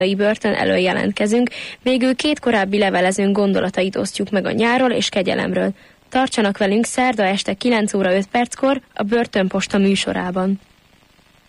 börtön elől jelentkezünk, végül 2 korábbi levelezőnk gondolatait osztjuk meg a nyárról és kegyelemről. Tartsanak velünk szerda este 9 óra 5 perckor a Börtönposta műsorában.